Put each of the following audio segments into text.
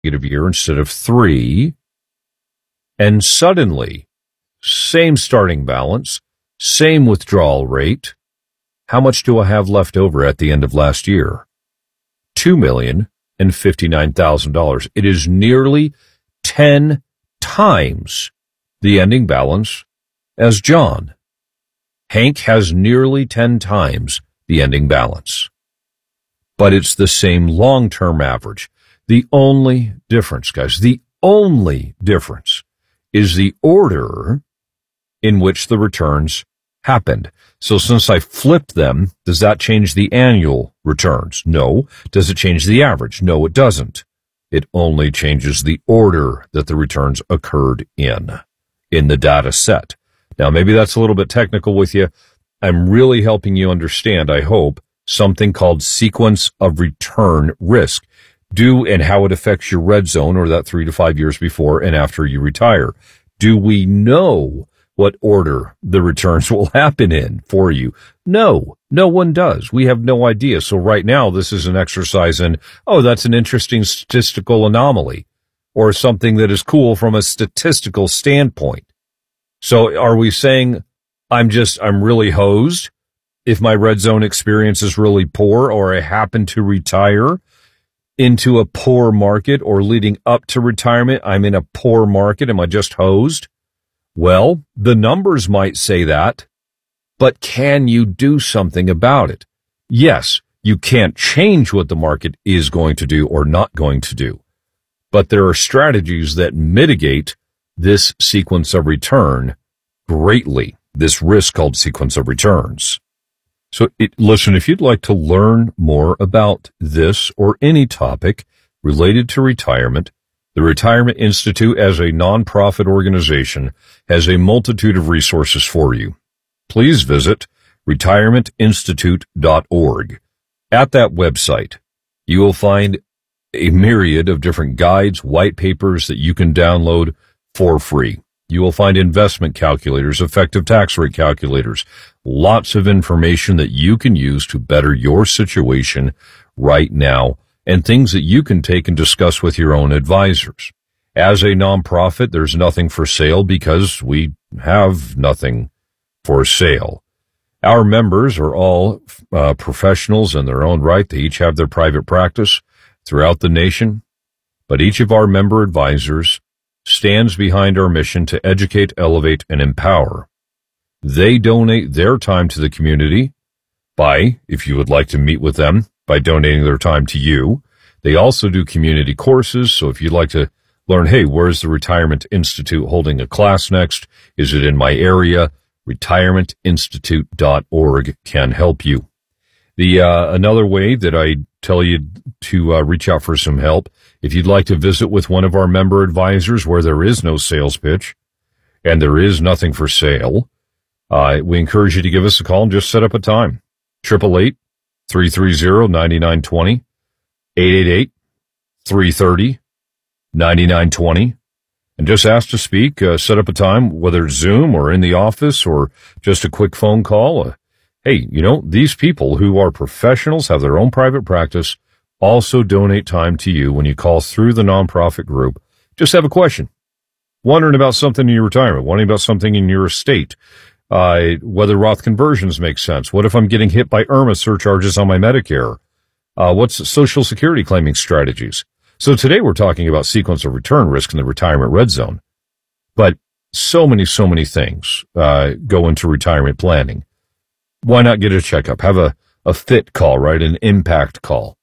year instead of 3. And suddenly, same starting balance, same withdrawal rate. How much do I have left over at the end of last year? $2,059,000. It is nearly 10 times the ending balance as John. Hank has nearly 10 times the ending balance. But it's the same long-term average. The only difference, guys, the only difference is the order in which the returns happened. So since I flipped them, does that change the annual returns? No. Does it change the average? No, it doesn't. It only changes the order that the returns occurred in the data set. Now, maybe that's a little bit technical with you. I'm really helping you understand, I hope, something called sequence of return risk. And how it affects your red zone, or that 3 to 5 years before and after you retire. Do we know what order the returns will happen in for you? No, no one does. We have no idea. So right now, this is an exercise in, that's an interesting statistical anomaly, or something that is cool from a statistical standpoint. So are we saying I'm really hosed if my red zone experience is really poor, or I happen to retire into a poor market, or leading up to retirement, I'm in a poor market? Am I just hosed? Well, the numbers might say that, but can you do something about it? Yes, you can't change what the market is going to do or not going to do, but there are strategies that mitigate this sequence of return greatly, this risk called sequence of returns. So listen, if you'd like to learn more about this or any topic related to retirement, the Retirement Institute, as a nonprofit organization, has a multitude of resources for you. Please visit retirementinstitute.org. At that website, you will find a myriad of different guides, white papers that you can download for free. You will find investment calculators, effective tax rate calculators, lots of information that you can use to better your situation right now, and things that you can take and discuss with your own advisors. As a nonprofit, there's nothing for sale because we have nothing for sale. Our members are all professionals in their own right. They each have their private practice throughout the nation, but each of our member advisors stands behind our mission to educate, elevate, and empower. They donate their time to the community by, if you would like to meet with them, by donating their time to you. They also do community courses, so if you'd like to learn, hey, where's the Retirement Institute holding a class next? Is it in my area? retirementinstitute.org can help you. Another way that I tell you to reach out for some help, if you'd like to visit with one of our member advisors where there is no sales pitch and there is nothing for sale, we encourage you to give us a call and just set up a time. 888-330-9920, 888-330-9920, and just ask to speak. Set up a time, whether it's Zoom or in the office or just a quick phone call. Hey, these people who are professionals, have their own private practice, also donate time to you when you call through the nonprofit group. Just have a question. Wondering about something in your retirement, wondering about something in your estate, whether Roth conversions make sense. What if I'm getting hit by IRMA surcharges on my Medicare? What's Social Security claiming strategies? So today we're talking about sequence of return risk in the retirement red zone. But so many things go into retirement planning. Why not get a checkup? Have a fit call, right? An impact call.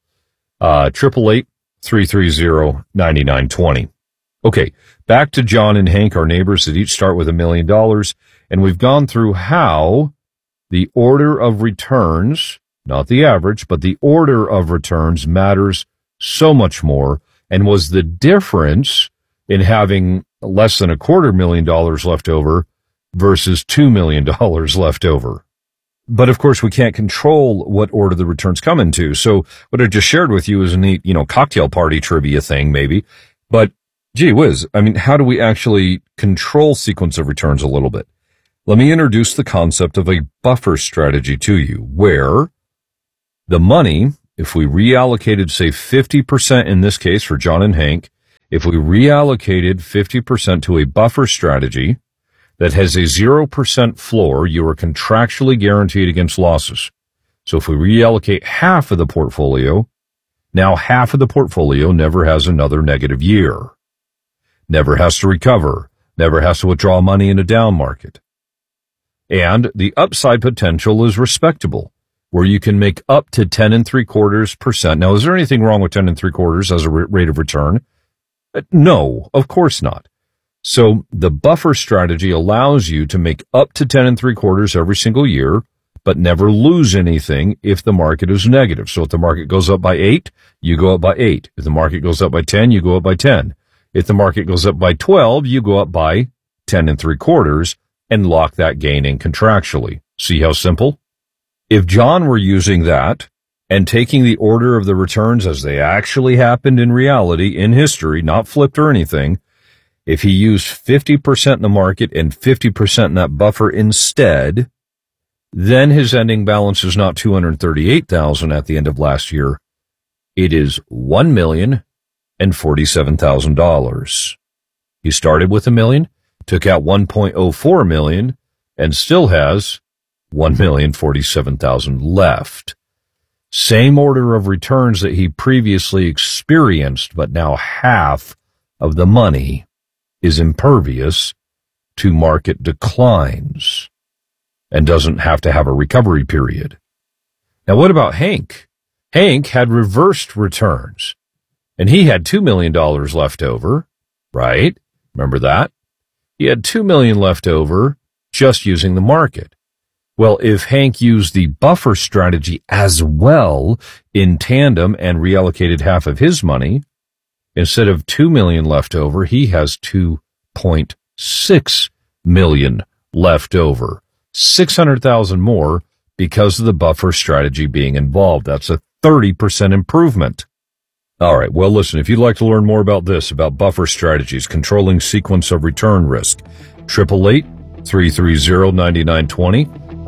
888-330-9920. Okay, back to John and Hank, our neighbors that each start with $1 million. And we've gone through how the order of returns, not the average, but the order of returns matters so much more, and was the difference in having less than $250,000 left over versus $2 million left over. But of course, we can't control what order the returns come into. So what I just shared with you is a neat, cocktail party trivia thing, maybe. But gee whiz, how do we actually control sequence of returns a little bit? Let me introduce the concept of a buffer strategy to you, where the money, if we reallocated, say, 50% in this case for John and Hank, If we reallocated 50% to a buffer strategy that has a 0% floor, you are contractually guaranteed against losses. So if we reallocate half of the portfolio, now half of the portfolio never has another negative year, never has to recover, never has to withdraw money in a down market. And the upside potential is respectable, where you can make up to 10.75%. Now, is there anything wrong with 10.75% as a rate of return? No, of course not. So the buffer strategy allows you to make up to 10.75% every single year, but never lose anything if the market is negative. So if the market goes up by 8, you go up by 8. If the market goes up by 10, you go up by 10. If the market goes up by 12, you go up by 10.75%. And lock that gain in contractually. See how simple? If John were using that and taking the order of the returns as they actually happened in reality, in history, not flipped or anything, if he used 50% in the market and 50% in that buffer instead, then his ending balance is not $238,000 at the end of last year. It is $1,047,000. He started with $1 million. Took out $1.04 million and still has $1,047,000 left. Same order of returns that he previously experienced, but now half of the money is impervious to market declines and doesn't have to have a recovery period. Now, what about Hank? Hank had reversed returns, and he had $2 million left over, right? Remember that? He had $2 million left over just using the market. Well, if Hank used the buffer strategy as well in tandem and reallocated half of his money, instead of $2 million left over, he has $2.6 million left over. $600,000 more because of the buffer strategy being involved. That's a 30% improvement. All right, well, listen, if you'd like to learn more about this, about buffer strategies, controlling sequence of return risk, 888-330-9920,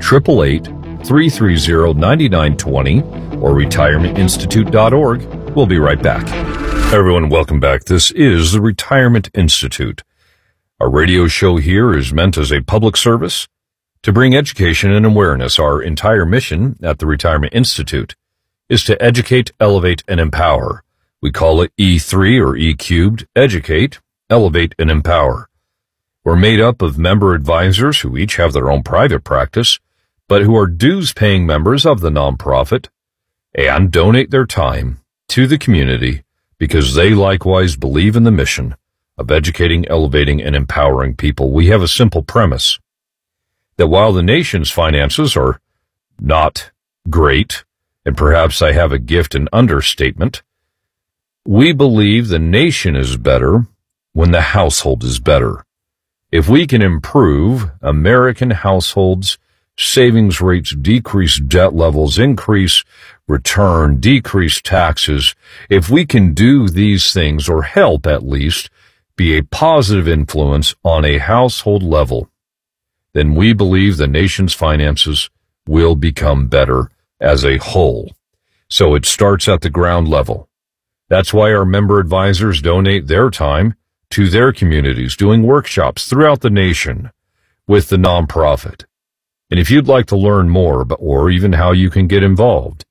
888-330-9920, or retirementinstitute.org. We'll be right back. Everyone, welcome back. This is the Retirement Institute. Our radio show here is meant as a public service to bring education and awareness. Our entire mission at the Retirement Institute is to educate, elevate, and empower. We call it E3 or E cubed, educate, elevate, and empower. We're made up of member advisors who each have their own private practice, but who are dues-paying members of the nonprofit and donate their time to the community because they likewise believe in the mission of educating, elevating, and empowering people. We have a simple premise that while the nation's finances are not great, and perhaps I have a gift in understatement, we believe the nation is better when the household is better. If we can improve American households' savings rates, decrease debt levels, increase return, decrease taxes, if we can do these things, or help at least, be a positive influence on a household level, then we believe the nation's finances will become better as a whole. So it starts at the ground level. That's why our member advisors donate their time to their communities, doing workshops throughout the nation with the nonprofit. And if you'd like to learn more, or even how you can get involved,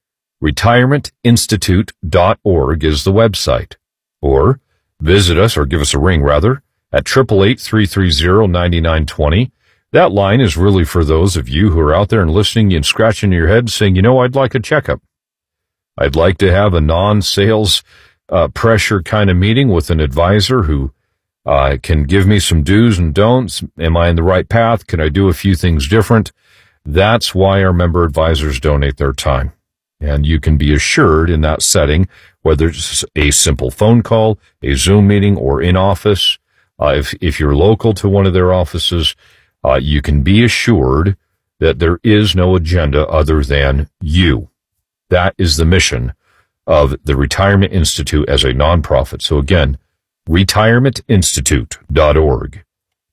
retirementinstitute.org is the website. Or visit us, or give us a ring rather, at 888-330-9920. That line is really for those of you who are out there and listening and scratching your head saying, I'd like a checkup. I'd like to have a non-sales pressure kind of meeting with an advisor who can give me some do's and don'ts. Am I in the right path? Can I do a few things different? That's why our member advisors donate their time. And you can be assured in that setting, whether it's a simple phone call, a Zoom meeting, or in office, if you're local to one of their offices, you can be assured that there is no agenda other than you. That is the mission of the Retirement Institute as a nonprofit. So again, retirementinstitute.org,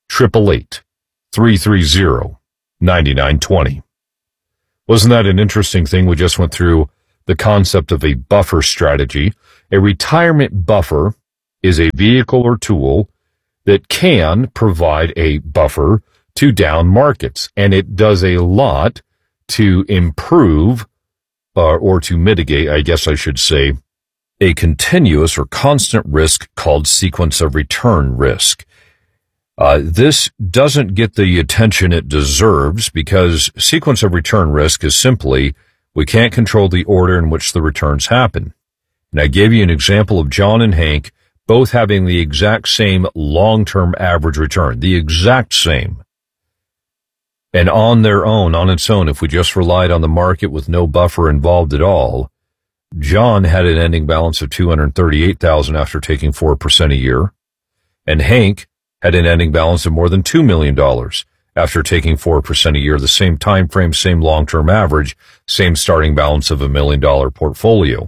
888-330-9920. Wasn't that an interesting thing? We just went through the concept of a buffer strategy. A retirement buffer is a vehicle or tool that can provide a buffer to down markets, and it does a lot to improve or to mitigate, I guess I should say, a continuous or constant risk called sequence of return risk. This doesn't get the attention it deserves because sequence of return risk is simply we can't control the order in which the returns happen. And I gave you an example of John and Hank both having the exact same long-term average return, the exact same. And on its own, if we just relied on the market with no buffer involved at all, John had an ending balance of $238,000 after taking 4% a year, and Hank had an ending balance of more than $2 million after taking 4% a year, the same time frame, same long-term average, same starting balance of $1 million portfolio.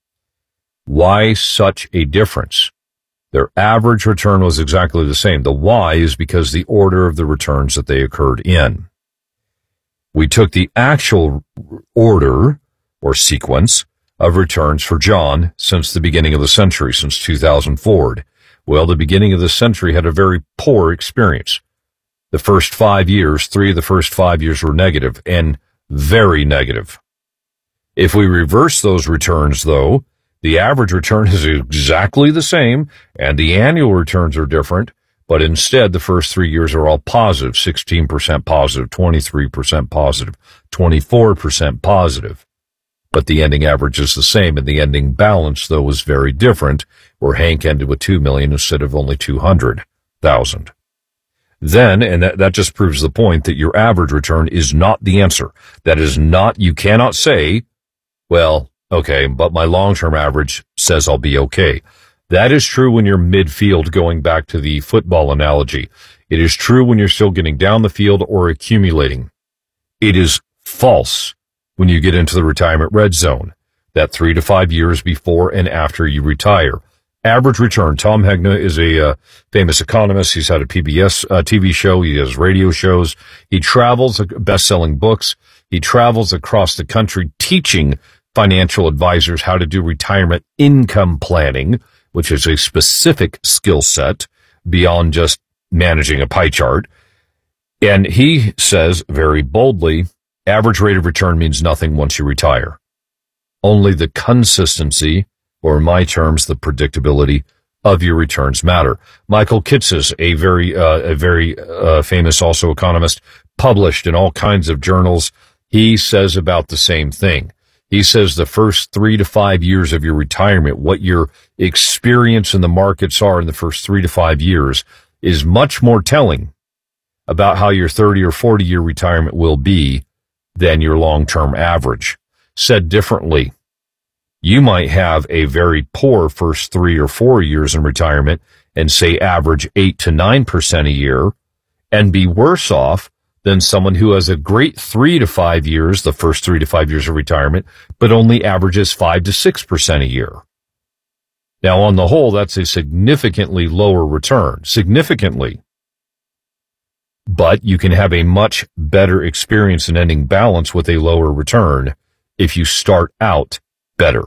Why such a difference? Their average return was exactly the same. The why is because the order of the returns that they occurred in. We took the actual order or sequence of returns for John since the beginning of the century, since 2004. Well, the beginning of the century had a very poor experience. The first 5 years, 3 of the first 5 years were negative and very negative. If we reverse those returns, though, the average return is exactly the same and the annual returns are different, but instead the first 3 years are all positive, 16% positive, 23% positive, 24% positive. But the ending average is the same, and the ending balance, though, was very different, where Hank ended with $2 million instead of only $200,000. Then, and that just proves the point that your average return is not the answer. That is not, you cannot say, well, okay, but my long-term average says I'll be okay. That is true when you're midfield, going back to the football analogy. It is true when you're still getting down the field or accumulating. It is false when you get into the retirement red zone, that 3 to 5 years before and after you retire. Average return. Tom Hegna is a famous economist. He's had a PBS TV show. He has radio shows. He travels, best-selling books. He travels across the country teaching financial advisors how to do retirement income planning, which is a specific skill set beyond just managing a pie chart. And he says very boldly, average rate of return means nothing once you retire. Only the consistency, or in my terms, the predictability of your returns matter. Michael Kitces, a very famous also economist, published in all kinds of journals, he says about the same thing. He says the first 3 to 5 years of your retirement, what your experience in the markets are in the first 3 to 5 years, is much more telling about how your 30 or 40 year retirement will be than your long-term average. Said differently, you might have a very poor first 3 or 4 years in retirement and say average 8 to 9% a year and be worse off than someone who has a great 3 to 5 years, the first 3 to 5 years of retirement, but only averages 5 to 6% a year. Now, on the whole, that's a significantly lower return, significantly. But you can have a much better experience in ending balance with a lower return if you start out better.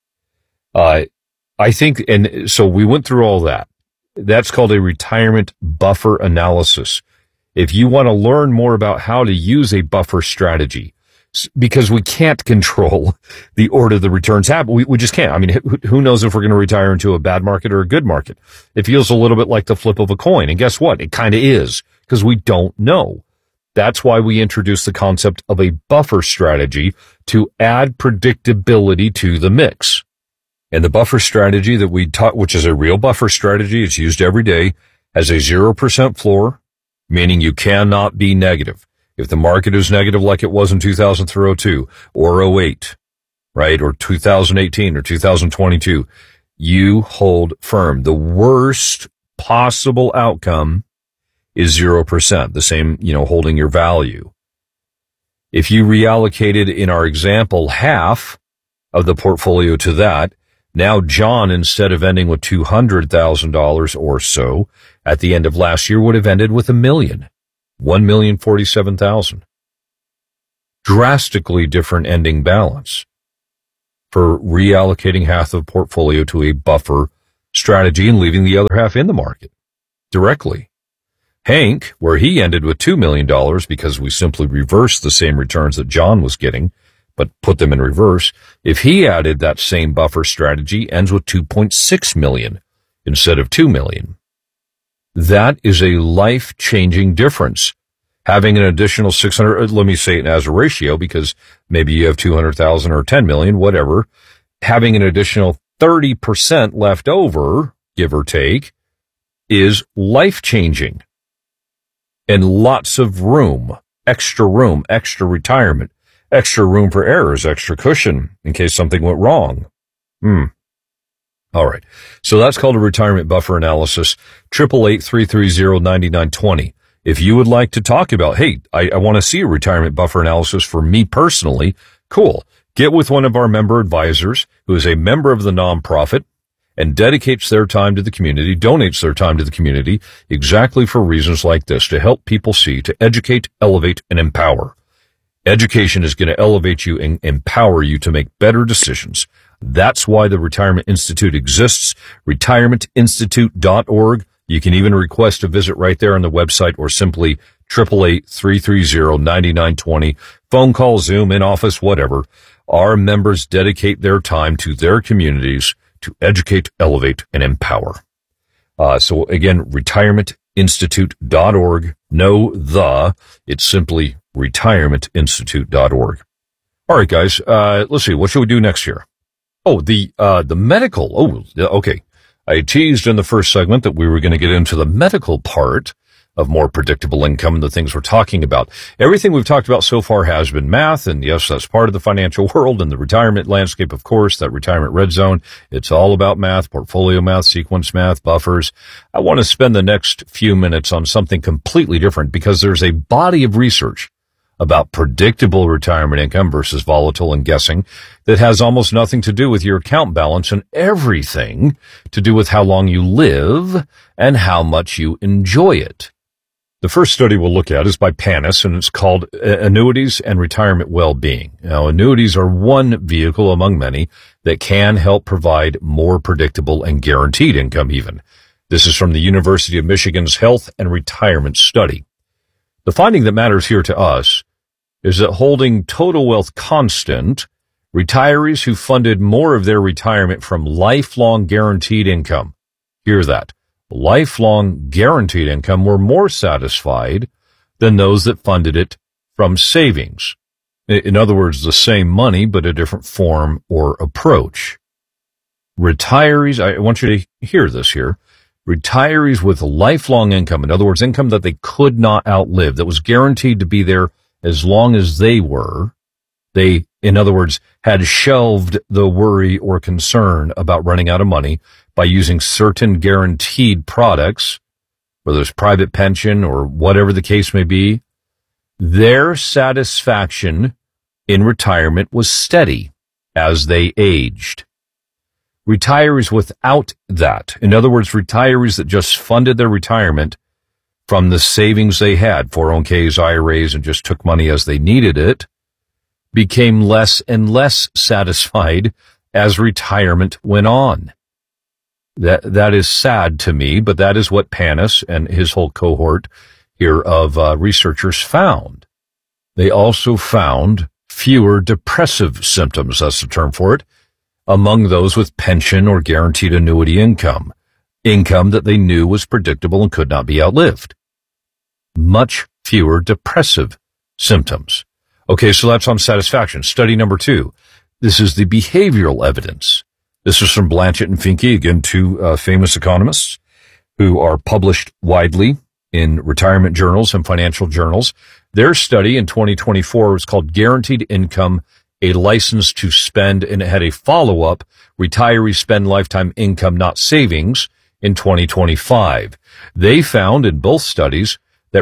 I think, and so we went through all that. That's called a retirement buffer analysis. If you want to learn more about how to use a buffer strategy, because we can't control the order the returns happen. We just can't. I mean, who knows if we're going to retire into a bad market or a good market? It feels a little bit like the flip of a coin. And guess what? It kind of is, because we don't know. That's why we introduced the concept of a buffer strategy to add predictability to the mix. And the buffer strategy that we taught, which is a real buffer strategy, it's used every day, has a 0% floor, meaning you cannot be negative. If the market is negative like it was in 2002 or 08, right, or 2018 or 2022, you hold firm. The worst possible outcome is 0%, the same, holding your value. If you reallocated, in our example, half of the portfolio to that, now John, instead of ending with $200,000 or so at the end of last year, would have ended with $1,047,000. Drastically different ending balance for reallocating half of the portfolio to a buffer strategy and leaving the other half in the market directly. Hank, where he ended with $2 million because we simply reversed the same returns that John was getting, but put them in reverse. If he added that same buffer strategy, ends with $2.6 million instead of $2 million. That is a life-changing difference. Having an additional 600, let me say it as a ratio because maybe you have 200,000 or 10 million, whatever. Having an additional 30% left over, give or take, is life-changing. And lots of room, extra retirement, extra room for errors, extra cushion in case something went wrong. All right. So that's called a retirement buffer analysis. 888-330-9920. If you would like to talk about, hey, I want to see a retirement buffer analysis for me personally, cool. Get with one of our member advisors who is a member of the nonprofit and dedicates their time to the community, donates their time to the community exactly for reasons like this, to help people see, to educate, elevate, and empower. Education is going to elevate you and empower you to make better decisions. That's why the Retirement Institute exists, retirementinstitute.org. You can even request a visit right there on the website or simply 888-330-9920. Phone call, Zoom, in-office, whatever. Our members dedicate their time to their communities to educate, elevate, and empower. So again, retirementinstitute.org. It's simply retirementinstitute.org. All right, guys. Let's see. What should we do next year? Oh, the medical. Oh, okay. I teased in the first segment that we were going to get into the medical part of more predictable income and the things we're talking about. Everything we've talked about so far has been math, and yes, that's part of the financial world and the retirement landscape, of course, that retirement red zone. It's all about math, portfolio math, sequence math, buffers. I want to spend the next few minutes on something completely different because there's a body of research about predictable retirement income versus volatile and guessing that has almost nothing to do with your account balance and everything to do with how long you live and how much you enjoy it. The first study we'll look at is by Panis, and it's called Annuities and Retirement Well-Being. Now, annuities are one vehicle among many that can help provide more predictable and guaranteed income even. This is from the University of Michigan's Health and Retirement Study. The finding that matters here to us is that holding total wealth constant, retirees who funded more of their retirement from lifelong guaranteed income, hear that, lifelong guaranteed income, were more satisfied than those that funded it from savings. In other words, the same money, but a different form or approach. Retirees, I want you to hear this here, retirees with lifelong income, in other words, income that they could not outlive, that was guaranteed to be there as long as they were, they, in other words, had shelved the worry or concern about running out of money by using certain guaranteed products, whether it's private pension or whatever the case may be. Their satisfaction in retirement was steady as they aged. Retirees without that, in other words, retirees that just funded their retirement from the savings they had, 401ks, IRAs, and just took money as they needed it, became less and less satisfied as retirement went on. That is sad to me, but that is what Panis and his whole cohort here of researchers found. They also found fewer depressive symptoms, that's the term for it, among those with pension or guaranteed annuity income that they knew was predictable and could not be outlived. Much fewer depressive symptoms. Okay, so that's on satisfaction. Study number 2. This is the behavioral evidence. This is from Blanchett and Finke, again, two famous economists who are published widely in retirement journals and financial journals. Their study in 2024 was called Guaranteed Income, a License to Spend, and it had a follow-up, Retirees Spend Lifetime Income, Not Savings, in 2025. They found in both studies that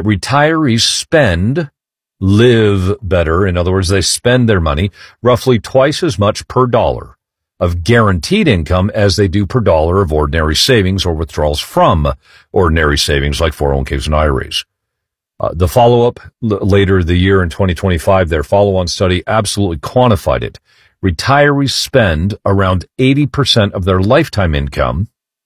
retirees live better. In other words, they spend their money roughly twice as much per dollar of guaranteed income as they do per dollar of ordinary savings or withdrawals from ordinary savings like 401ks and IRAs. The follow-up later the year in 2025, their follow-on study absolutely quantified it. Retirees spend around 80% of their lifetime income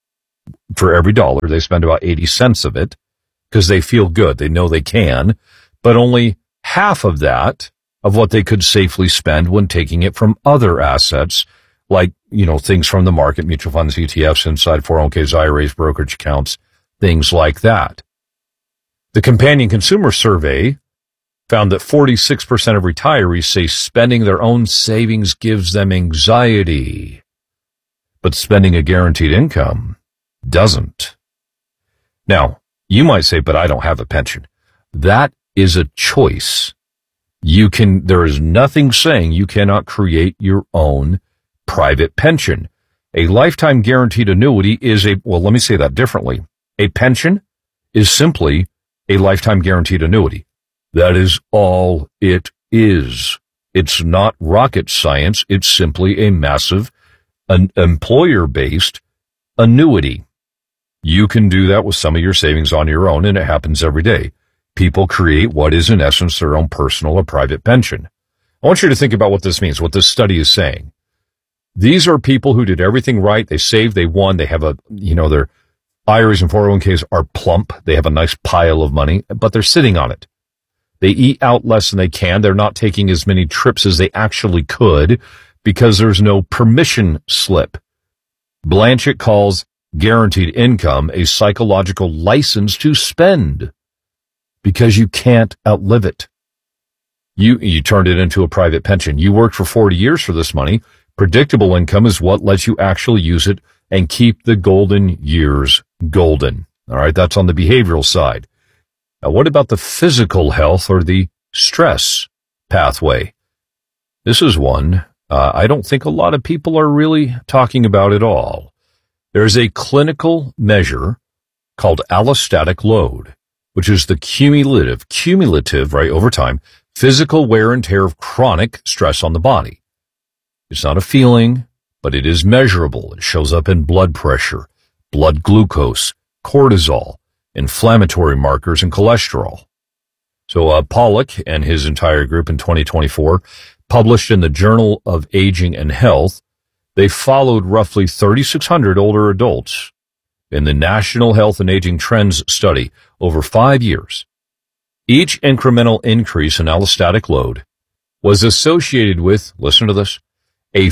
for every dollar, they spend about 80 cents of it because they feel good. They know they can, but only half of that of what they could safely spend when taking it from other assets, like, things from the market, mutual funds, ETFs, inside 401ks, IRAs, brokerage accounts, things like that. The Companion Consumer Survey found that 46% of retirees say spending their own savings gives them anxiety, but spending a guaranteed income doesn't. Now, you might say, but I don't have a pension. That is a choice. There is nothing saying you cannot create your own private pension. A lifetime guaranteed annuity let me say that differently. A pension is simply a lifetime guaranteed annuity. That is all it is. It's not rocket science. It's simply a massive employer-based annuity. You can do that with some of your savings on your own, and it happens every day. People create what is, in essence, their own personal or private pension. I want you to think about what this means, what this study is saying. These are people who did everything right. They saved, they won, they have their IRAs and 401ks are plump. They have a nice pile of money, but they're sitting on it. They eat out less than they can. They're not taking as many trips as they actually could because there's no permission slip. Blanchett calls guaranteed income a psychological license to spend because you can't outlive it. You turned it into a private pension. You worked for 40 years for this money. Predictable income is what lets you actually use it and keep the golden years golden. All right, that's on the behavioral side. Now, what about the physical health or the stress pathway? This is one I don't think a lot of people are really talking about at all. There's a clinical measure called allostatic load, which is the cumulative, right, over time, physical wear and tear of chronic stress on the body. It's not a feeling, but it is measurable. It shows up in blood pressure, blood glucose, cortisol, inflammatory markers, and cholesterol. So Pollack and his entire group in 2024 published in the Journal of Aging and Health. They followed roughly 3,600 older adults in the National Health and Aging Trends study over 5 years. Each incremental increase in allostatic load was associated with, listen to this, a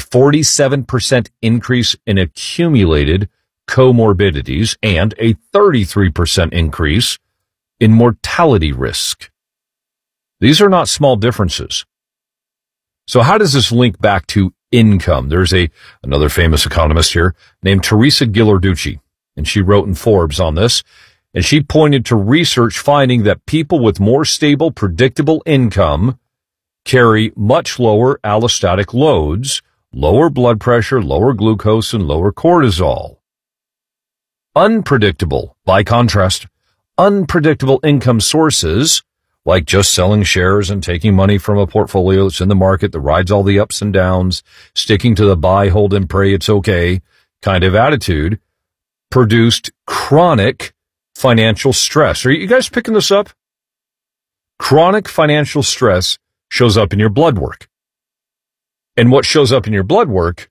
47% increase in accumulated comorbidities and a 33% increase in mortality risk. These are not small differences. So how does this link back to income? There's another famous economist here named Teresa Ghilarducci, and she wrote in Forbes on this, and she pointed to research finding that people with more stable, predictable income carry much lower allostatic loads, lower blood pressure, lower glucose, and lower cortisol. Unpredictable, by contrast, unpredictable income sources, like just selling shares and taking money from a portfolio that's in the market that rides all the ups and downs, sticking to the buy, hold, and pray it's okay kind of attitude, produced chronic financial stress. Are you guys picking this up? Chronic financial stress shows up in your blood work. And what shows up in your blood work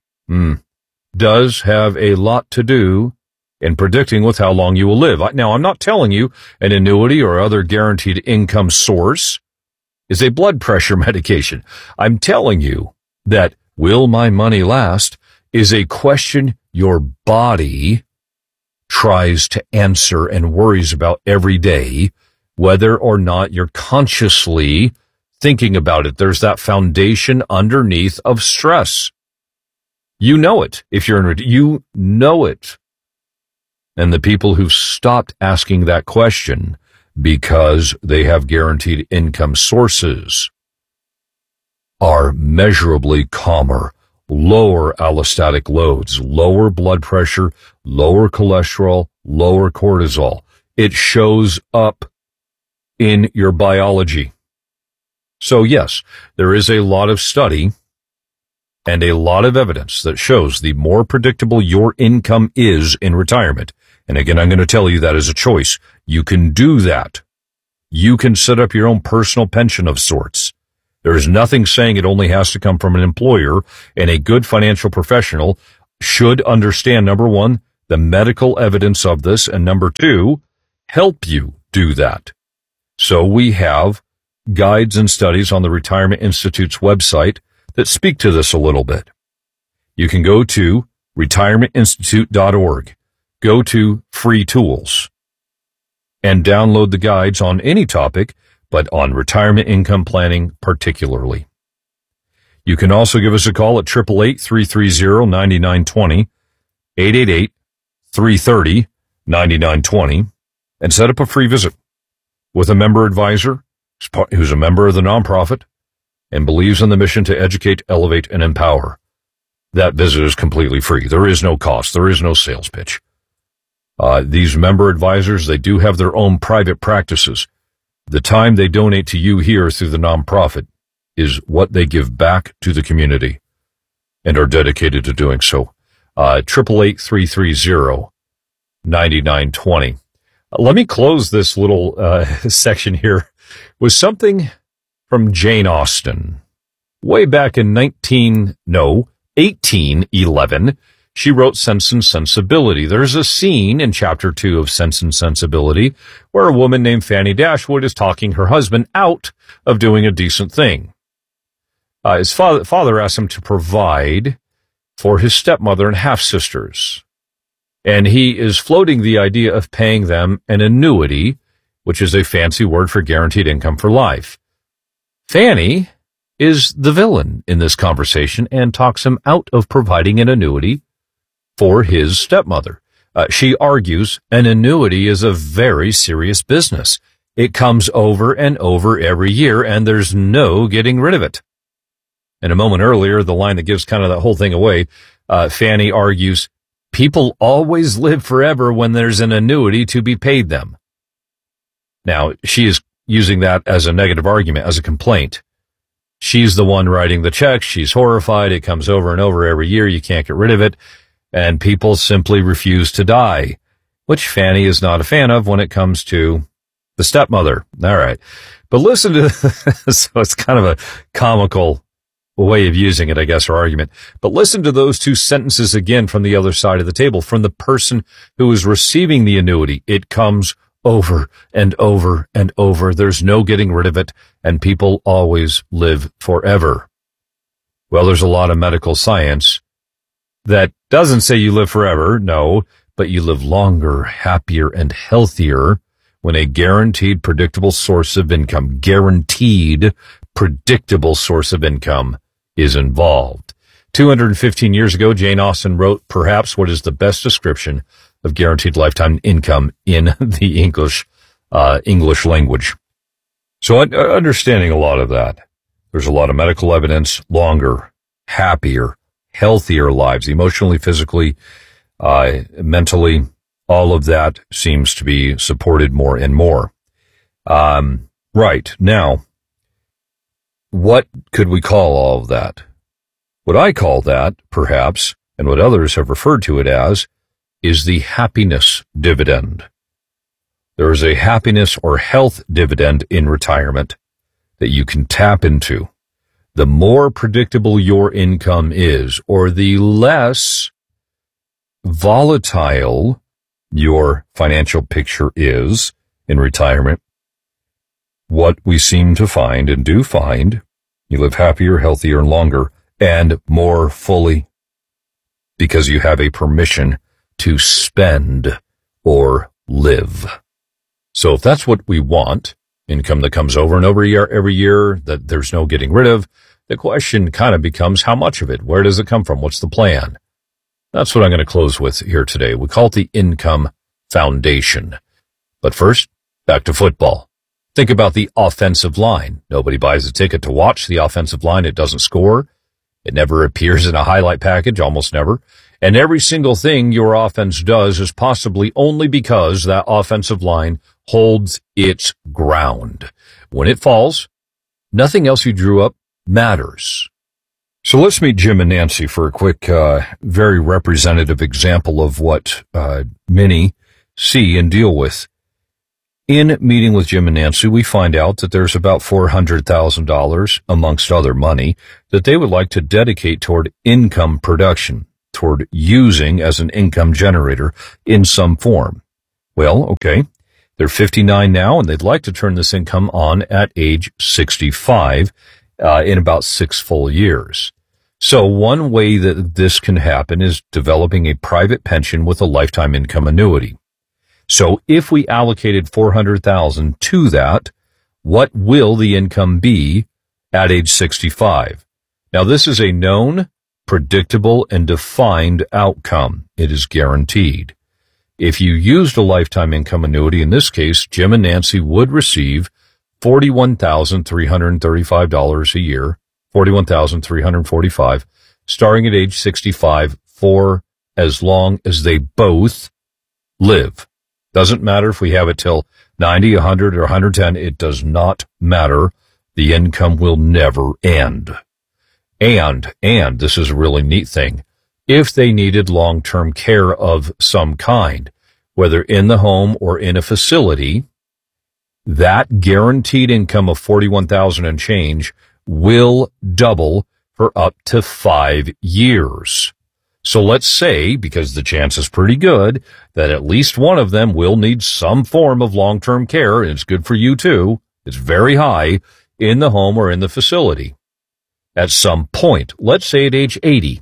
does have a lot to do in predicting with how long you will live. Now, I'm not telling you an annuity or other guaranteed income source is a blood pressure medication. I'm telling you that will my money last is a question your body tries to answer and worries about every day, whether or not you're consciously thinking about it. There's that foundation underneath of stress. You know it. If you're you know it. And the people who've stopped asking that question because they have guaranteed income sources are measurably calmer, lower allostatic loads, lower blood pressure, lower cholesterol, lower cortisol. It shows up in your biology. So yes, there is a lot of study and a lot of evidence that shows the more predictable your income is in retirement. And again, I'm going to tell you that is a choice. You can do that. You can set up your own personal pension of sorts. There is nothing saying it only has to come from an employer, and a good financial professional should understand, number one, the medical evidence of this, and number two, help you do that. So we have guides and studies on the Retirement Institute's website that speak to this a little bit. You can go to retirementinstitute.org, go to free tools, and download the guides on any topic, but on retirement income planning particularly. You can also give us a call at 888-330-9920, 888-330-9920, and set up a free visit with a member advisor who's a member of the nonprofit and believes in the mission to educate, elevate, and empower. That visit is completely free. There is no cost. There is no sales pitch. These member advisors, they do have their own private practices. The time they donate to you here through the nonprofit is what they give back to the community and are dedicated to doing so. 888-330-9920. Let me close this little section here with something from Jane Austen. Way back in 1811, she wrote Sense and Sensibility. There's a scene in chapter 2 of Sense and Sensibility where a woman named Fanny Dashwood is talking her husband out of doing a decent thing. His father asked him to provide for his stepmother and half-sisters, and he is floating the idea of paying them an annuity, which is a fancy word for guaranteed income for life. Fanny is the villain in this conversation and talks him out of providing an annuity for his stepmother. She argues an annuity is a very serious business. It comes over and over every year, and there's no getting rid of it. And a moment earlier, the line that gives kind of that whole thing away, Fanny argues, people always live forever when there's an annuity to be paid them. Now, she is using that as a negative argument, as a complaint. She's the one writing the checks. She's horrified. It comes over and over every year. You can't get rid of it. And people simply refuse to die, which Fanny is not a fan of when it comes to the stepmother. All right. But listen to so it's kind of a comical way of using it, I guess, or argument. But listen to those two sentences again from the other side of the table, from the person who is receiving the annuity. It comes over and over and over. There's no getting rid of it, and people always live forever. Well, there's a lot of medical science that doesn't say you live forever, no, but you live longer, happier, and healthier when a guaranteed, predictable source of income, guaranteed, predictable source of income is involved. 215 years ago, Jane Austen wrote perhaps what is the best description of guaranteed lifetime income in the English language. So understanding a lot of that, there's a lot of medical evidence, longer, happier, healthier lives, emotionally, physically, mentally, all of that seems to be supported more and more. Right. Now, what could we call all of that? What I call that, perhaps, and what others have referred to it as, is the happiness dividend. There is a happiness or health dividend in retirement that you can tap into. The more predictable your income is, or the less volatile your financial picture is in retirement, what we seem to find and do find, you live happier, healthier, and longer, and more fully, because you have a permission to spend or live. So if that's what we want, income that comes over and over every year, that there's no getting rid of, the question kind of becomes how much of it? Where does it come from? What's the plan? That's what I'm going to close with here today. We call it the Income Foundation. But first, back to football. Think about the offensive line. Nobody buys a ticket to watch the offensive line. It doesn't score. It never appears in a highlight package, almost never. And every single thing your offense does is possibly only because that offensive line holds its ground. When it falls, nothing else you drew up matters. So let's meet Jim and Nancy for a quick, very representative example of what many see and deal with. In meeting with Jim and Nancy, we find out that there's about $400,000, amongst other money, that they would like to dedicate toward income production toward using as an income generator in some form. Well, okay, they're 59 now, and they'd like to turn this income on at age 65 in about 6 full years. So one way that this can happen is developing a private pension with a lifetime income annuity. So if we allocated $400,000 to that, what will the income be at age 65? Now, this is a known, predictable, and defined outcome. It is guaranteed. If you used a lifetime income annuity, in this case, Jim and Nancy would receive $41,335 a year, $41,345, starting at age 65 for as long as they both live. Doesn't matter if we have it till 90, 100, or 110. It does not matter. The income will never end. And this is a really neat thing. If they needed long-term care of some kind, whether in the home or in a facility, that guaranteed income of $41,000 and change will double for up to 5 years. So let's say, because the chance is pretty good, that at least one of them will need some form of long-term care, and it's good for you too. It's very high in the home or in the facility. At some point, let's say at age 80,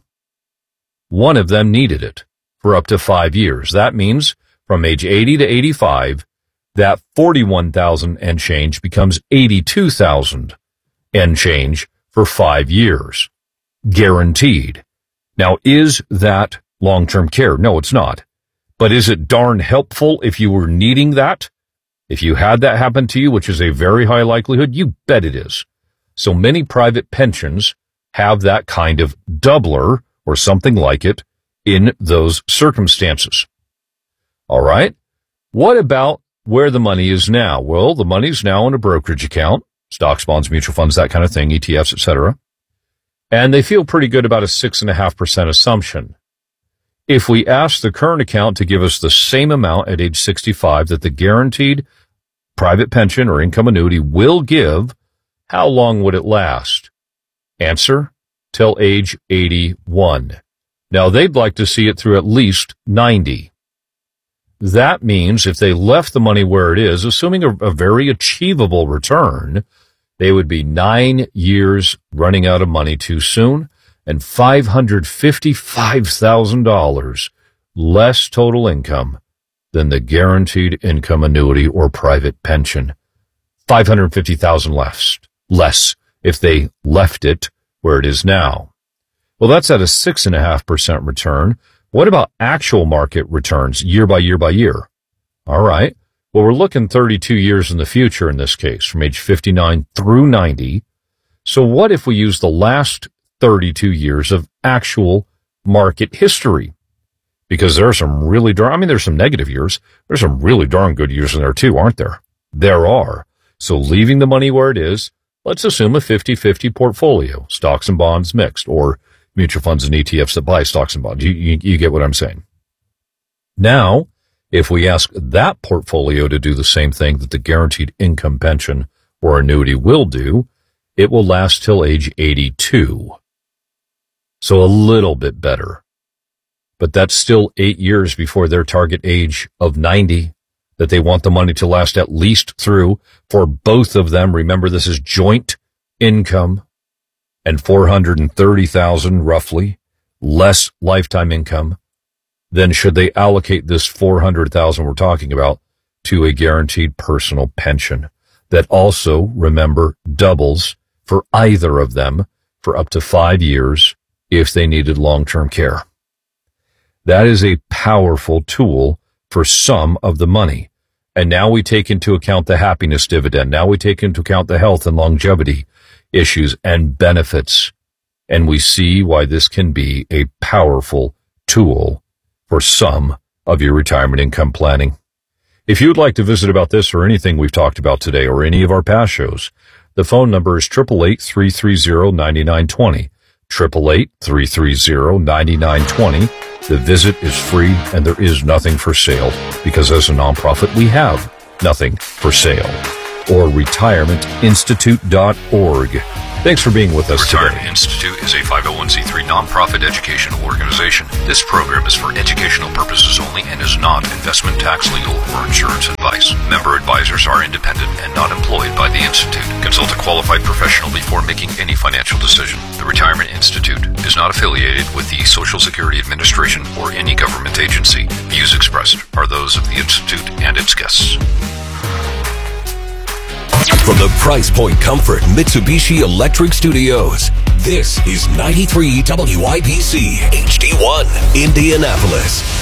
one of them needed it for up to 5 years. That means from age 80 to 85, that $41,000 and change becomes $82,000 and change for 5 years. Guaranteed. Now, is that long-term care? No, it's not. But is it darn helpful if you were needing that? If you had that happen to you, which is a very high likelihood, you bet it is. So many private pensions have that kind of doubler or something like it in those circumstances. All right. What about where the money is now? Well, the money's now in a brokerage account, stocks, bonds, mutual funds, that kind of thing, ETFs, etc. And they feel pretty good about a 6.5% assumption. If we ask the current account to give us the same amount at age 65 that the guaranteed private pension or income annuity will give, how long would it last? Answer, till age 81. Now, they'd like to see it through at least 90. That means if they left the money where it is, assuming a very achievable return, they would be 9 years running out of money too soon and $555,000 less total income than the guaranteed income annuity or private pension. $550,000 less if they left it where it is now. Well, that's at a 6.5% return. What about actual market returns year by year by year? All right. Well, we're looking 32 years in the future in this case, from age 59 through 90. So what if we use the last 32 years of actual market history? Because there are some really there's some negative years. There's some really darn good years in there too, aren't there? There are. So leaving the money where it is, let's assume a 50-50 portfolio, stocks and bonds mixed, or mutual funds and ETFs that buy stocks and bonds. You get what I'm saying. Now, if we ask that portfolio to do the same thing that the guaranteed income pension or annuity will do, it will last till age 82. So a little bit better. But that's still 8 years before their target age of 90 that they want the money to last at least through for both of them. Remember, this is joint income and $430,000 roughly less lifetime income. Then should they allocate this $400,000 we're talking about to a guaranteed personal pension that also, remember, doubles for either of them for up to 5 years if they needed long-term care. That is a powerful tool for some of the money. And now we take into account the happiness dividend. Now we take into account the health and longevity issues and benefits. And we see why this can be a powerful tool for some of your retirement income planning. If you would like to visit about this or anything we've talked about today or any of our past shows, the phone number is 888-330-9920, 888-330-9920. The visit is free and there is nothing for sale because as a nonprofit, we have nothing for sale. Or retirementinstitute.org. Thanks for being with us today. Retirement Institute is a 501c3 nonprofit educational organization. This program is for educational purposes only and is not investment, tax, legal, or insurance advice. Member advisors are independent and not employed by the Institute. Consult a qualified professional before making any financial decision. The Retirement Institute is not affiliated with the Social Security Administration or any government agency. Views expressed are those of the Institute and its guests. From the Price Point Comfort Mitsubishi Electric Studios, this is 93 WIBC HD1, Indianapolis.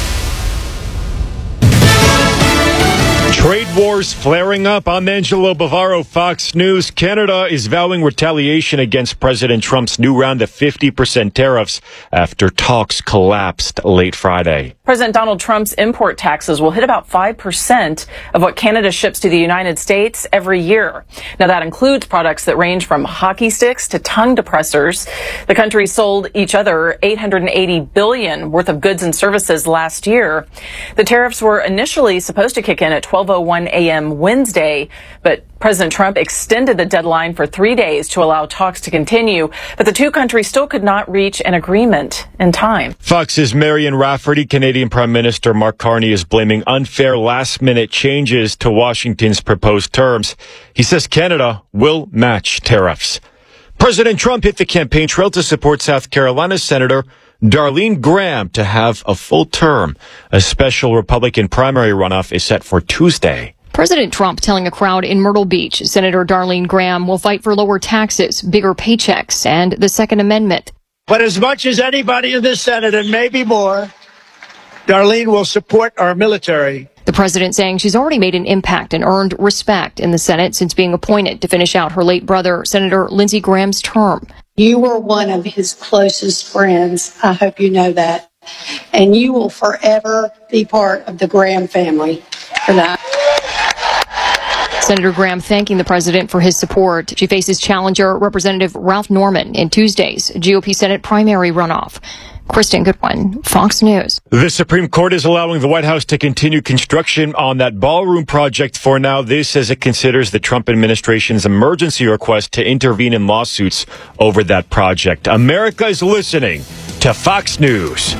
Trade wars flaring up. I'm Angelo Bavaro, Fox News. Canada is vowing retaliation against President Trump's new round of 50% tariffs after talks collapsed late Friday. President Donald Trump's import taxes will hit about 5% of what Canada ships to the United States every year. Now, that includes products that range from hockey sticks to tongue depressors. The country sold each other $880 billion worth of goods and services last year. The tariffs were initially supposed to kick in at 12:01 a.m. Wednesday, but President Trump extended the deadline for 3 days to allow talks to continue, but the two countries still could not reach an agreement in time. Fox's Marion Rafferty, Canadian Prime Minister Mark Carney is blaming unfair last-minute changes to Washington's proposed terms. He says Canada will match tariffs. President Trump hit the campaign trail to support South Carolina Senator Darlene Graham to have a full term. A special Republican primary runoff is set for Tuesday. President Trump telling a crowd in Myrtle Beach Senator Darlene Graham will fight for lower taxes, bigger paychecks, and the Second Amendment. But as much as anybody in this Senate, and maybe more, Darlene will support our military. The president saying she's already made an impact and earned respect in the Senate since being appointed to finish out her late brother, Senator Lindsey Graham's term. You were one of his closest friends. I hope you know that. And you will forever be part of the Graham family for that. Senator Graham thanking the president for his support. She faces challenger Representative Ralph Norman in Tuesday's GOP Senate primary runoff. Kristen Goodwin, Fox News. The Supreme Court is allowing the White House to continue construction on that ballroom project for now. This as it considers the Trump administration's emergency request to intervene in lawsuits over that project. America is listening to Fox News.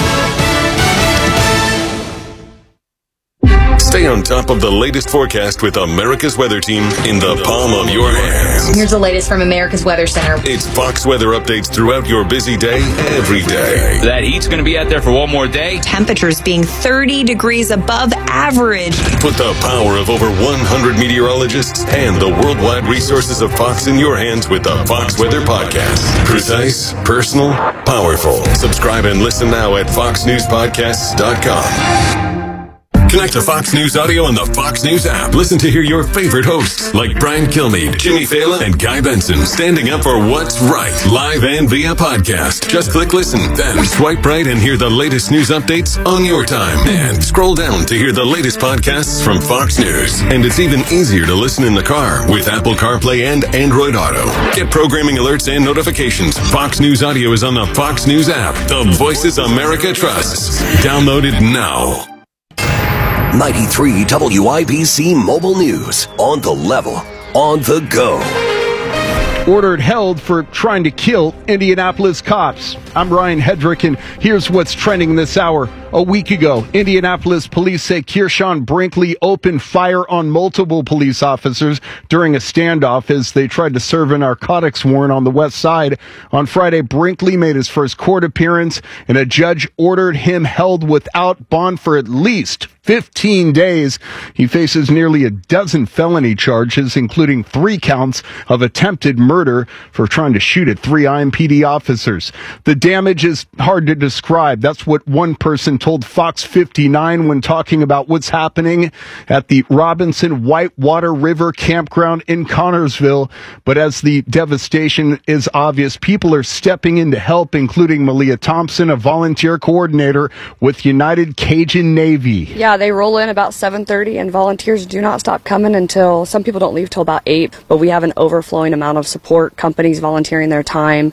Stay on top of the latest forecast with America's Weather Team in the palm of your hands. Here's the latest from America's Weather Center. It's Fox weather updates throughout your busy day, every day. That heat's going to be out there for one more day. Temperatures being 30 degrees above average. Put the power of over 100 meteorologists and the worldwide resources of Fox in your hands with the Fox Weather Podcast. Precise, personal, powerful. Subscribe and listen now at foxnewspodcasts.com. Connect to Fox News Audio on the Fox News app. Listen to hear your favorite hosts like Brian Kilmeade, Jimmy Fallon, and Guy Benson standing up for what's right, live and via podcast. Just click listen, then swipe right and hear the latest news updates on your time. And scroll down to hear the latest podcasts from Fox News. And it's even easier to listen in the car with Apple CarPlay and Android Auto. Get programming alerts and notifications. Fox News Audio is on the Fox News app. The voices America trusts. Download it now. 93 WIBC Mobile News. On the level, on the go. Ordered held for trying to kill Indianapolis cops. I'm Ryan Hedrick, and here's what's trending this hour. A week ago, Indianapolis police say Kearshawn Brinkley opened fire on multiple police officers during a standoff as they tried to serve a narcotics warrant on the west side. On Friday, Brinkley made his first court appearance, and a judge ordered him held without bond for at least 15 days. He faces nearly a dozen felony charges, including 3 counts of attempted murder for trying to shoot at 3 IMPD officers. The damage is hard to describe. That's what one person told Fox 59 when talking about what's happening at the Robinson Whitewater River Campground in Connorsville. But as the devastation is obvious, people are stepping in to help, including Malia Thompson, a volunteer coordinator with United Cajun Navy. Yeah, they roll in about 7:30, and volunteers do not stop coming until, some people don't leave till about 8, but we have an overflowing amount of support, companies volunteering their time.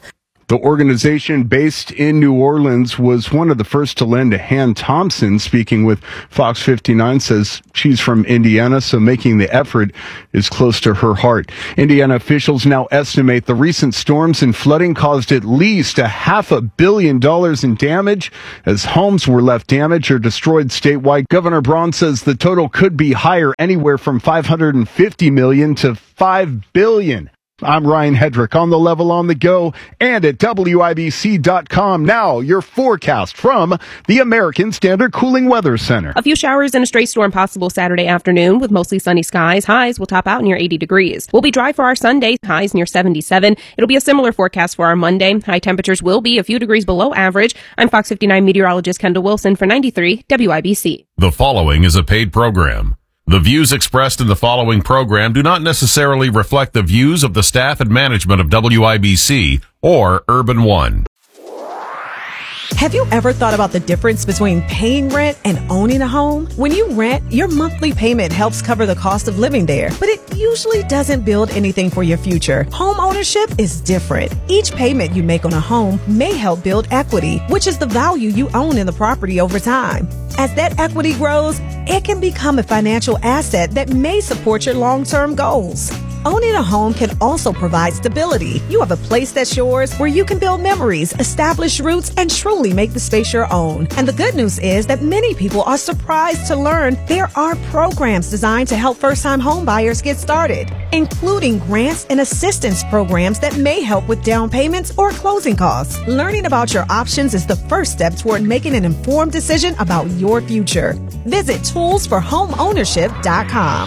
The organization based in New Orleans was one of the first to lend to Han Thompson. Speaking with Fox 59, says she's from Indiana, so making the effort is close to her heart. Indiana officials now estimate the recent storms and flooding caused at least $500 million in damage as homes were left damaged or destroyed statewide. Governor Braun says the total could be higher, anywhere from $550 million to $5 billion. I'm Ryan Hedrick, on the level, on the go, and at WIBC.com. Now, your forecast from the American Standard Cooling Weather Center. A few showers and a stray storm possible Saturday afternoon with mostly sunny skies. Highs will top out near 80 degrees. We'll be dry for our Sunday, highs near 77. It'll be a similar forecast for our Monday. High temperatures will be a few degrees below average. I'm Fox 59 meteorologist Kendall Wilson for 93 WIBC. The following is a paid program. The views expressed in the following program do not necessarily reflect the views of the staff and management of WIBC or Urban One. Have you ever thought about the difference between paying rent and owning a home? When you rent, your monthly payment helps cover the cost of living there, but it usually doesn't build anything for your future. Home ownership is different. Each payment you make on a home may help build equity, which is the value you own in the property over time. As that equity grows, it can become a financial asset that may support your long-term goals. Owning a home can also provide stability. You have a place that's yours where you can build memories, establish roots, and truly make the space your own. And the good news is that many people are surprised to learn there are programs designed to help first-time home buyers get started, including grants and assistance programs that may help with down payments or closing costs. Learning about your options is the first step toward making an informed decision about your future. Visit toolsforhomeownership.com.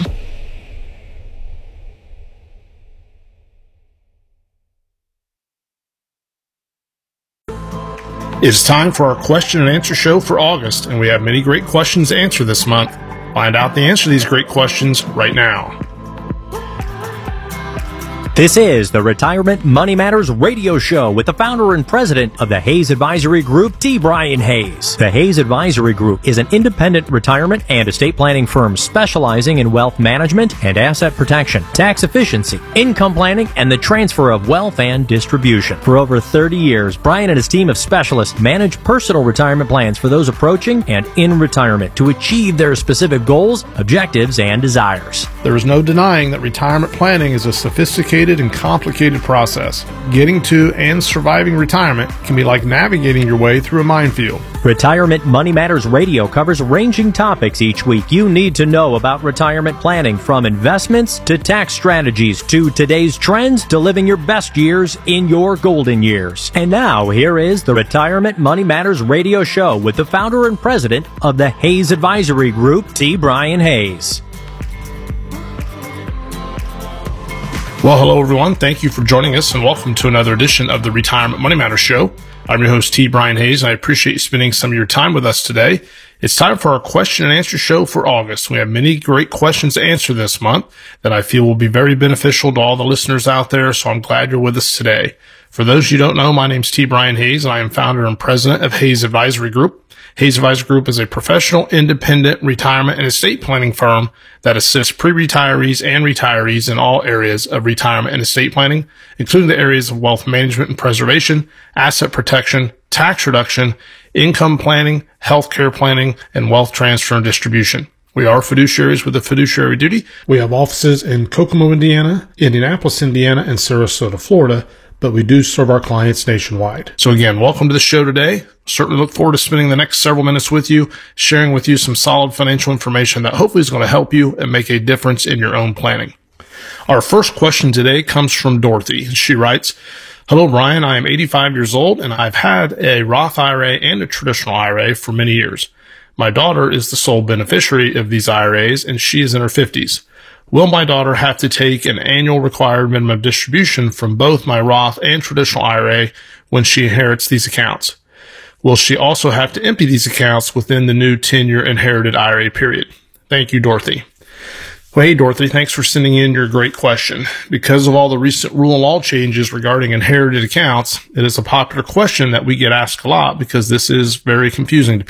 It's time for our question and answer show for August, and we have many great questions to answer this month. Find out the answer to these great questions right now. This is the Retirement Money Matters radio show with the founder and president of the Hayes Advisory Group, T. Brian Hayes. The Hayes Advisory Group is an independent retirement and estate planning firm specializing in wealth management and asset protection, tax efficiency, income planning, and the transfer of wealth and distribution. For over 30 years, Brian and his team of specialists manage personal retirement plans for those approaching and in retirement to achieve their specific goals, objectives, and desires. There is no denying that retirement planning is a sophisticated and complicated process. Getting to and surviving retirement can be like navigating your way through a minefield. Retirement Money Matters Radio covers ranging topics each week you need to know about retirement planning, from investments to tax strategies to today's trends to living your best years in your golden years. And now, here is the Retirement Money Matters Radio show with the founder and president of the Hayes Advisory Group, T. Brian Hayes. Well, hello everyone. Thank you for joining us and welcome to another edition of the Retirement Money Matters Show. I'm your host, T. Brian Hayes, and I appreciate you spending some of your time with us today. It's time for our question and answer show for August. We have many great questions to answer this month that I feel will be very beneficial to all the listeners out there, so I'm glad you're with us today. For those you don't know, my name's T. Brian Hayes, and I am founder and president of Hayes Advisory Group. Hayes Advisory Group is a professional, independent retirement and estate planning firm that assists pre-retirees and retirees in all areas of retirement and estate planning, including the areas of wealth management and preservation, asset protection, tax reduction, income planning, healthcare planning, and wealth transfer and distribution. We are fiduciaries with a fiduciary duty. We have offices in Kokomo, Indiana, Indianapolis, Indiana, and Sarasota, Florida, but we do serve our clients nationwide. So again, welcome to the show today. Certainly look forward to spending the next several minutes with you, sharing with you some solid financial information that hopefully is going to help you and make a difference in your own planning. Our first question today comes from Dorothy. She writes, "Hello, Brian. I am 85 years old, and I've had a Roth IRA and a traditional IRA for many years. My daughter is the sole beneficiary of these IRAs, and she is in her 50s. Will my daughter have to take an annual required minimum distribution from both my Roth and traditional IRA when she inherits these accounts? Will she also have to empty these accounts within the new 10-year inherited IRA period? Thank you, Dorothy." Well, hey, Dorothy, thanks for sending in your great question. Because of all the recent rule and law changes regarding inherited accounts, it is a popular question that we get asked a lot because this is very confusing to people.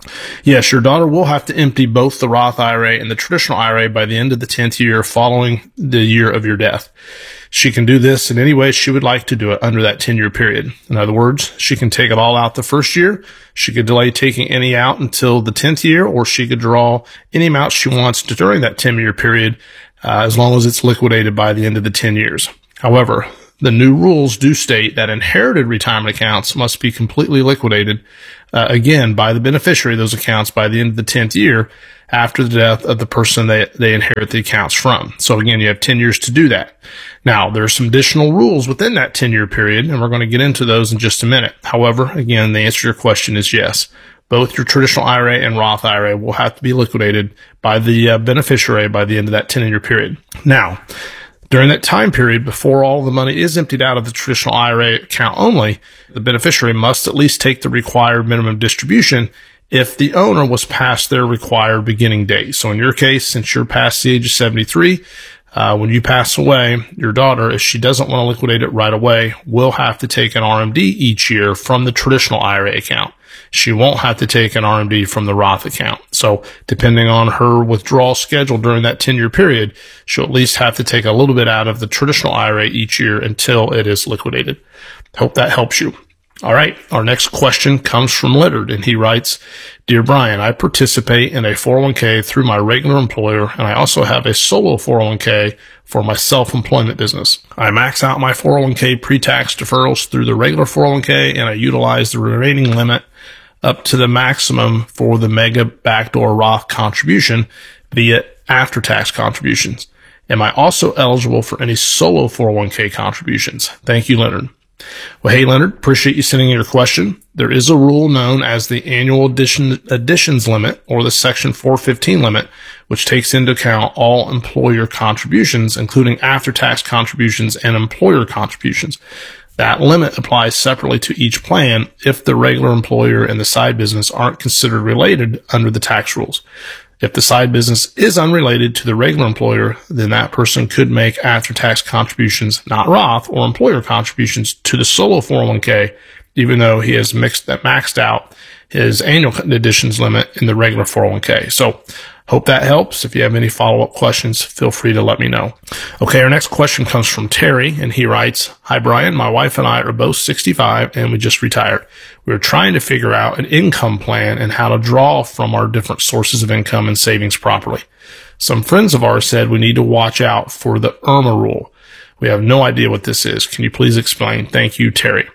Yes, your daughter will have to empty both the Roth IRA and the traditional IRA by the end of the 10th year following the year of your death. She can do this in any way she would like to do it under that 10-year period. In other words, she can take it all out the first year. She could delay taking any out until the 10th year, or she could draw any amount she wants during that 10-year period, as long as it's liquidated by the end of the 10 years. However, the new rules do state that inherited retirement accounts must be completely liquidated, again, by the beneficiary of those accounts by the end of the 10th year after the death of the person they inherit the accounts from. So again, you have 10 years to do that. Now, there are some additional rules within that 10-year period, and we're going to get into those in just a minute. However, again, the answer to your question is yes. Both your traditional IRA and Roth IRA will have to be liquidated by the beneficiary by the end of that 10-year period. Now, during that time period, before all the money is emptied out of the traditional IRA account only, the beneficiary must at least take the required minimum distribution if the owner was past their required beginning date. So in your case, since you're past the age of 73, when you pass away, your daughter, if she doesn't want to liquidate it right away, will have to take an RMD each year from the traditional IRA account. She won't have to take an RMD from the Roth account. So depending on her withdrawal schedule during that 10-year period, she'll at least have to take a little bit out of the traditional IRA each year until it is liquidated. Hope that helps you. All right. Our next question comes from Leonard, and he writes, Dear Brian, I participate in a 401k through my regular employer, and I also have a solo 401k for my self-employment business. I max out my 401k pre-tax deferrals through the regular 401k, and I utilize the remaining limit up to the maximum for the mega backdoor Roth contribution via after-tax contributions. Am I also eligible for any solo 401k contributions? Thank you, Leonard. Well, hey, Leonard, appreciate you sending your question. There is a rule known as the annual additions limit, or the Section 415 limit, which takes into account all employer contributions, including after-tax contributions and employer contributions. That limit applies separately to each plan if the regular employer and the side business aren't considered related under the tax rules. If the side business is unrelated to the regular employer, then that person could make after-tax contributions, not Roth, or employer contributions to the solo 401k, even though he has maxed out his annual additions limit in the regular 401k. So, hope that helps. If you have any follow-up questions, feel free to let me know. Okay, our next question comes from Terry, and he writes, Hi, Brian. My wife and I are both 65, and we just retired. We're trying to figure out an income plan and how to draw from our different sources of income and savings properly. Some friends of ours said we need to watch out for the IRMAA rule. We have no idea what this is. Can you please explain? Thank you, Terry.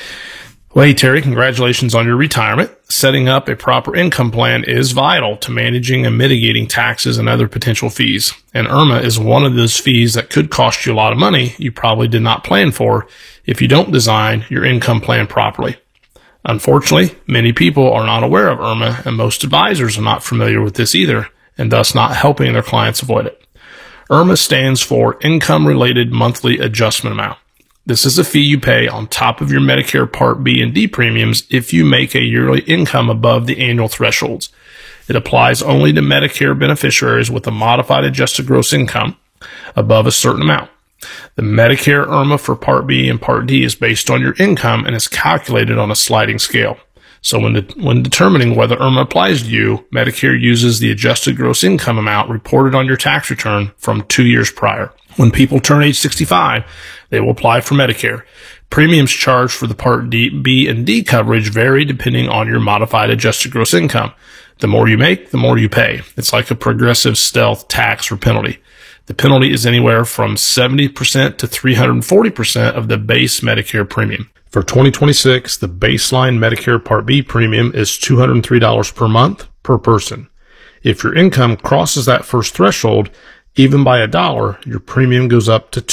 Well, hey, Terry, congratulations on your retirement. Setting up a proper income plan is vital to managing and mitigating taxes and other potential fees. And IRMAA is one of those fees that could cost you a lot of money you probably did not plan for if you don't design your income plan properly. Unfortunately, many people are not aware of IRMAA, and most advisors are not familiar with this either, and thus not helping their clients avoid it. IRMAA stands for Income-Related Monthly Adjustment Amount. This is a fee you pay on top of your Medicare Part B and D premiums if you make a yearly income above the annual thresholds. It applies only to Medicare beneficiaries with a modified adjusted gross income above a certain amount. The Medicare IRMAA for Part B and Part D is based on your income and is calculated on a sliding scale. So when determining whether IRMAA applies to you, Medicare uses the adjusted gross income amount reported on your tax return from 2 years prior. When people turn age 65, they will apply for Medicare. Premiums charged for the Part B and D coverage vary depending on your modified adjusted gross income. The more you make, the more you pay. It's like a progressive stealth tax or penalty. The penalty is anywhere from 70% to 340% of the base Medicare premium. For 2026, the baseline Medicare Part B premium is $203 per month per person. If your income crosses that first threshold, even by $1, your premium goes up to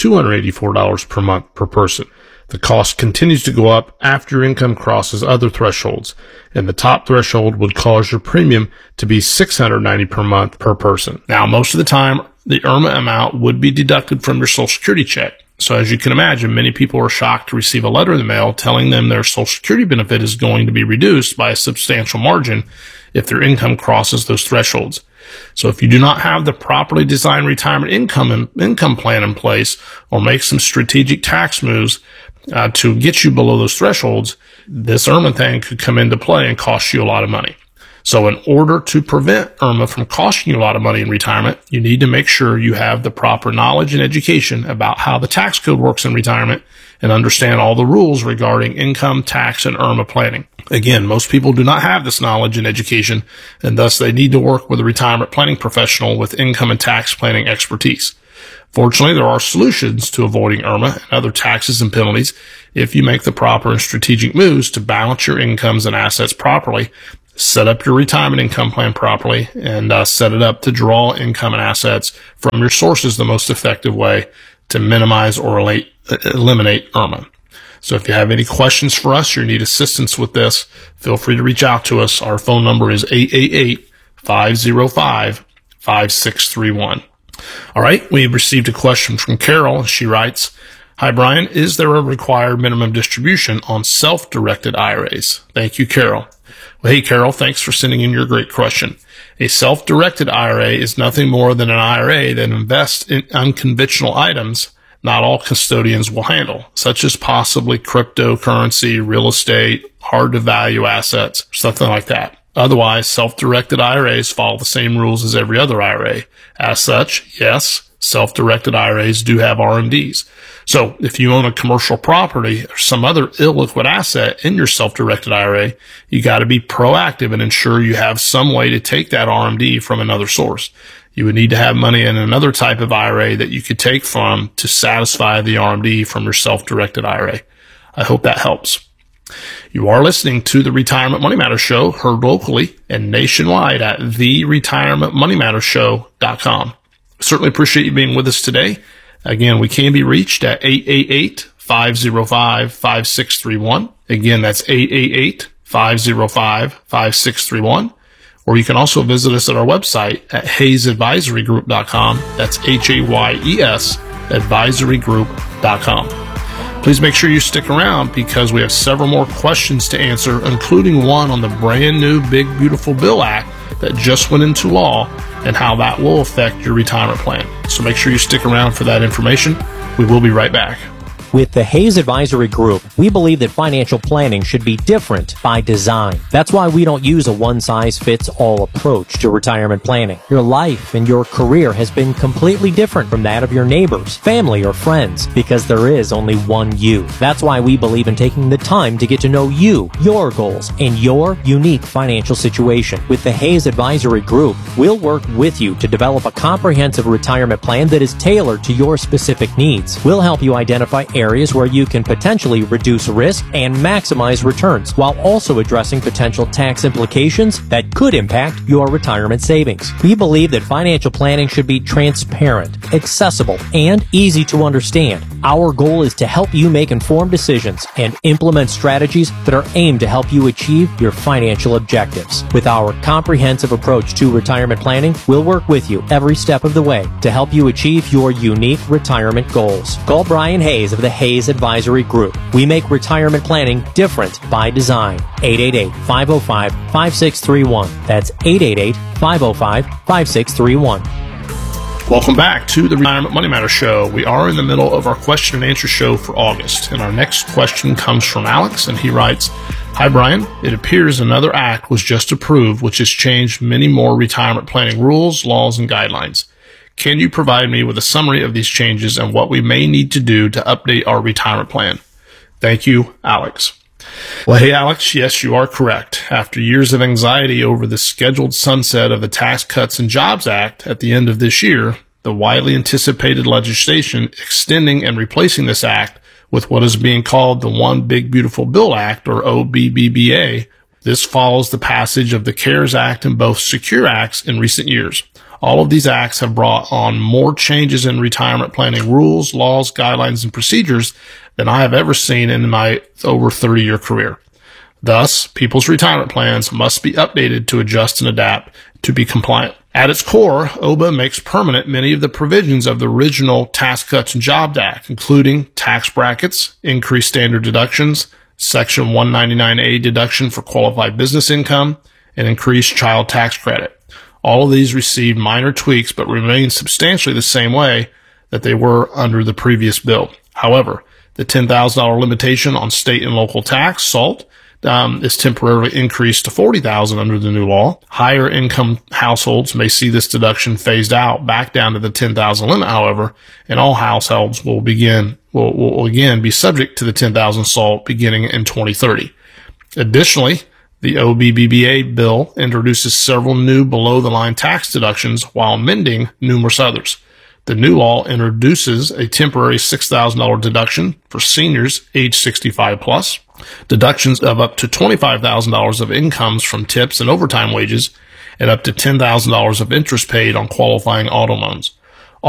$284 per month per person. The cost continues to go up after your income crosses other thresholds, and the top threshold would cause your premium to be $690 per month per person. Now, most of the time, the IRMAA amount would be deducted from your Social Security check. So as you can imagine, many people are shocked to receive a letter in the mail telling them their Social Security benefit is going to be reduced by a substantial margin if their income crosses those thresholds. So if you do not have the properly designed retirement income plan in place, or make some strategic tax moves to get you below those thresholds, this IRMAA thing could come into play and cost you a lot of money. So in order to prevent IRMA from costing you a lot of money in retirement, you need to make sure you have the proper knowledge and education about how the tax code works in retirement and understand all the rules regarding income, tax, and IRMA planning. Again, most people do not have this knowledge and education, and thus they need to work with a retirement planning professional with income and tax planning expertise. Fortunately, there are solutions to avoiding IRMA and other taxes and penalties if you make the proper and strategic moves to balance your incomes and assets properly, set up your retirement income plan properly, and set it up to draw income and assets from your sources the most effective way to minimize or eliminate IRMA. So if you have any questions for us or need assistance with this, feel free to reach out to us. Our phone number is 888-505-5631. All right, we received a question from Carol. She writes, "Hi, Brian. Is there a required minimum distribution on self-directed IRAs?" Thank you, Carol. Well, hey, Carol, thanks for sending in your great question. A self-directed IRA is nothing more than an IRA that invests in unconventional items not all custodians will handle, such as possibly cryptocurrency, real estate, hard-to-value assets, something like that. Otherwise, self-directed IRAs follow the same rules as every other IRA. As such, yes, self-directed IRAs do have RMDs. So if you own a commercial property or some other illiquid asset in your self-directed IRA, you got to be proactive and ensure you have some way to take that RMD from another source. You would need to have money in another type of IRA that you could take from to satisfy the RMD from your self-directed IRA. I hope that helps. You are listening to the Retirement Money Matters Show, heard locally and nationwide at theretirementmoneymattersshow.com. Certainly appreciate you being with us today. Again, we can be reached at 888-505-5631. Again, that's 888-505-5631. Or you can also visit us at our website at hayesadvisorygroup.com. That's HAYES advisorygroup.com. Please make sure you stick around because we have several more questions to answer, including one on the brand new Big Beautiful Bill Act that just went into law and how that will affect your retirement plan. So make sure you stick around for that information. We will be right back. With the Hayes Advisory Group, we believe that financial planning should be different by design. That's why we don't use a one-size-fits-all approach to retirement planning. Your life and your career has been completely different from that of your neighbors, family, or friends because there is only one you. That's why we believe in taking the time to get to know you, your goals, and your unique financial situation. With the Hayes Advisory Group, we'll work with you to develop a comprehensive retirement plan that is tailored to your specific needs. We'll help you identify areas where you can potentially reduce risk and maximize returns while also addressing potential tax implications that could impact your retirement savings. We believe that financial planning should be transparent, accessible, and easy to understand. Our goal is to help you make informed decisions and implement strategies that are aimed to help you achieve your financial objectives. With our comprehensive approach to retirement planning, we'll work with you every step of the way to help you achieve your unique retirement goals. Call Brian Hayes of the Hayes Advisory Group. We make retirement planning different by design. 888-505-5631. That's 888-505-5631. Welcome back to the Retirement Money Matters Show. We are in the middle of our question and answer show for August, and our next question comes from Alex, and he writes, "Hi, Brian. It appears another act was just approved which has changed many more retirement planning rules, laws, and guidelines. Can you provide me with a summary of these changes and what we may need to do to update our retirement plan? Thank you, Alex." Well, hey, Alex, yes, you are correct. After years of anxiety over the scheduled sunset of the Tax Cuts and Jobs Act at the end of this year, the widely anticipated legislation extending and replacing this act with what is being called the One Big Beautiful Bill Act, or OBBBA, this follows the passage of the CARES Act and both SECURE Acts in recent years. All of these acts have brought on more changes in retirement planning rules, laws, guidelines, and procedures than I have ever seen in my over 30-year career. Thus, people's retirement plans must be updated to adjust and adapt to be compliant. At its core, OBBA makes permanent many of the provisions of the original Tax Cuts and Jobs Act, including tax brackets, increased standard deductions, Section 199A deduction for qualified business income, and increased child tax credit. All of these received minor tweaks but remain substantially the same way that they were under the previous bill. However, the $10,000 limitation on state and local tax, SALT, is temporarily increased to $40,000 under the new law. Higher income households may see this deduction phased out back down to the $10,000 limit, however, and all households will again be subject to the $10,000 SALT beginning in 2030. Additionally, the OBBBA bill introduces several new below-the-line tax deductions while amending numerous others. The new law introduces a temporary $6,000 deduction for seniors age 65 plus, deductions of up to $25,000 of incomes from tips and overtime wages, and up to $10,000 of interest paid on qualifying auto loans.